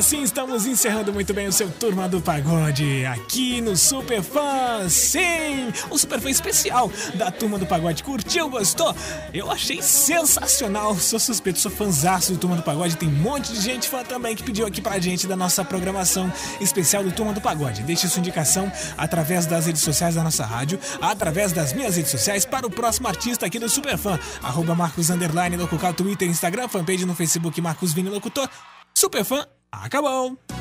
assim estamos encerrando muito bem o seu Turma do Pagode aqui no Superfã. Sim, o Superfã especial da Turma do Pagode. Curtiu, gostou? Eu achei sensacional. Sou suspeito, sou fãzaço do Turma do Pagode. Tem um monte de gente fã também que pediu aqui pra gente da nossa programação especial do Turma do Pagode. Deixe sua indicação através das redes sociais da nossa rádio, através das minhas redes sociais para o próximo artista aqui do Superfã. @Marcos_Locucal, Twitter, Instagram, fanpage no Facebook Marcos Vini Locutor. Superfã, acabou!